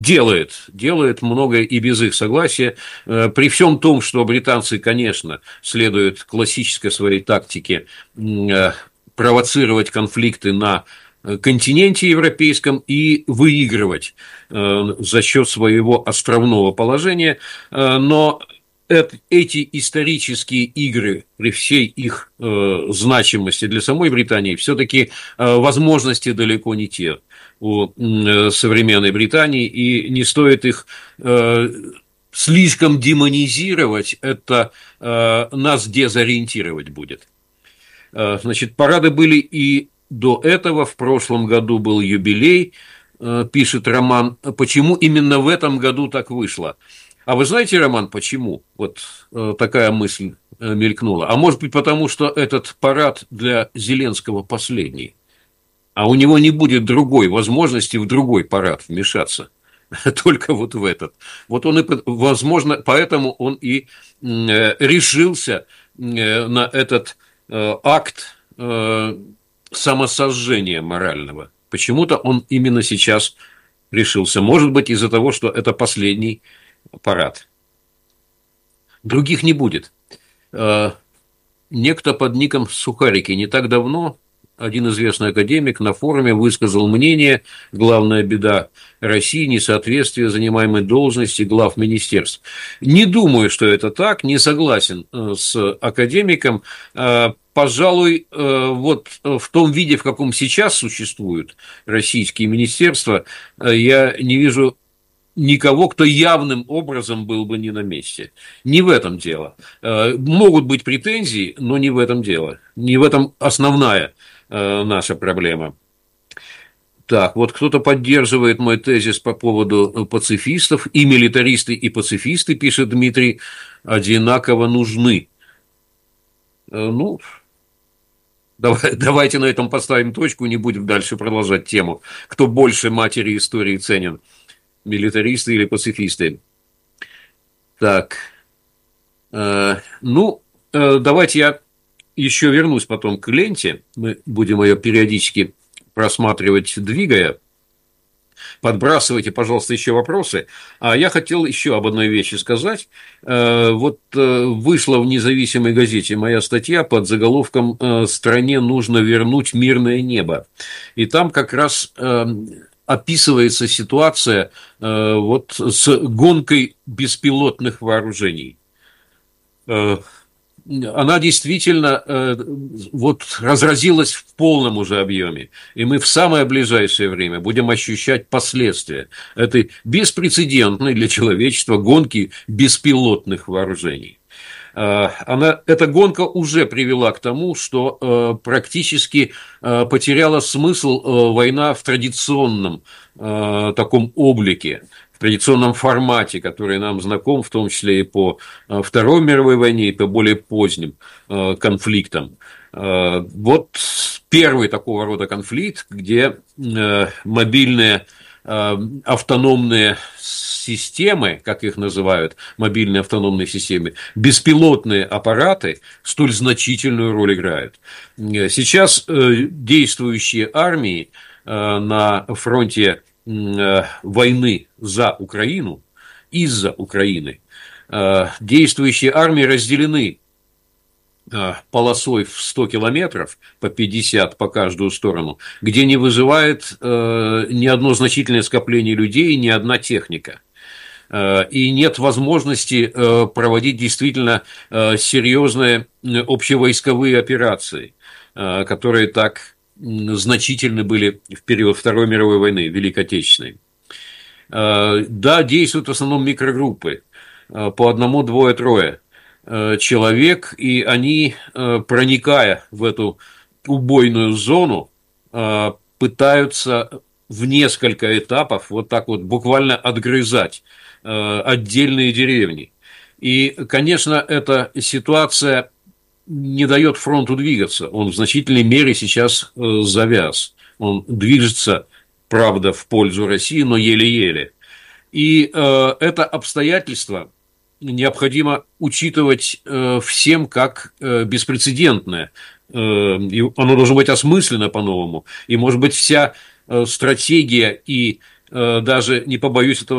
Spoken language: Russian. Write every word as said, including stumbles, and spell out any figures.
Делает, делает многое и без их согласия, при всем том, что британцы, конечно, следуют классической своей тактике провоцировать конфликты на континенте европейском и выигрывать за счет своего островного положения, но эти исторические игры при всей их значимости для самой Британии все-таки возможности далеко не те у современной Британии, и не стоит их слишком демонизировать, это нас дезориентировать будет. Значит, парады были и до этого, в прошлом году был юбилей, пишет Роман. Почему именно в этом году так вышло? А вы знаете, Роман, почему? Вот такая мысль мелькнула. А может быть, потому что этот парад для Зеленского последний, а у него не будет другой возможности в другой парад вмешаться, только вот в этот. Вот он и, возможно, поэтому он и решился на этот акт самосожжения морального. Почему-то он именно сейчас решился. Может быть, из-за того, что это последний парад. Других не будет. Некто под ником Сухарики не так давно, один известный академик, на форуме высказал мнение: главная беда России – несоответствие занимаемой должности глав министерств. Не думаю, что это так, не согласен с академиком. Пожалуй, вот в том виде, в каком сейчас существуют российские министерства, я не вижу никого, кто явным образом был бы не на месте. Не в этом дело. Могут быть претензии, но не в этом дело. Не в этом основная наша проблема. Так, вот кто-то поддерживает мой тезис по поводу пацифистов. И милитаристы, и пацифисты, пишет Дмитрий, одинаково нужны. Ну, давай, давайте на этом поставим точку, не будем дальше продолжать тему. Кто больше матери истории ценен? Милитаристы или пацифисты? Так, э, ну, э, давайте я еще вернусь потом к ленте. Мы будем ее периодически просматривать, двигая. Подбрасывайте, пожалуйста, еще вопросы. А я хотел еще об одной вещи сказать. Вот вышла в независимой газете моя статья под заголовком «Стране нужно вернуть мирное небо». И там как раз описывается ситуация вот с гонкой беспилотных вооружений. Она действительно э, вот разразилась в полном уже объеме, и мы в самое ближайшее время будем ощущать последствия этой беспрецедентной для человечества гонки беспилотных вооружений. Э, она, эта гонка уже привела к тому, что э, практически э, потеряла смысл э, война в традиционном э, таком облике, в традиционном формате, который нам знаком, в том числе и по Второй мировой войне, и по более поздним конфликтам. Вот первый такого рода конфликт, где мобильные автономные системы, как их называют, мобильные автономные системы, беспилотные аппараты столь значительную роль играют. Сейчас действующие армии на фронте войны за Украину, из-за Украины, действующие армии разделены полосой в сто километров, по пятьдесят по каждую сторону, где не вызывает ни одно значительное скопление людей, ни одна техника. И нет возможности проводить действительно серьезные общевойсковые операции, которые так значительны были в период Второй мировой войны, Великой Отечественной. Да, действуют в основном микрогруппы, по одному, двое, трое человек, и они, проникая в эту убойную зону, пытаются в несколько этапов вот так вот буквально отгрызать отдельные деревни. И, конечно, эта ситуация не дает фронту двигаться. Он в значительной мере сейчас завяз. Он движется, правда, в пользу России, но еле-еле. И э, это обстоятельство необходимо учитывать э, всем как э, беспрецедентное. Э, и оно должно быть осмысленно по-новому. И, может быть, вся э, стратегия и даже не побоюсь этого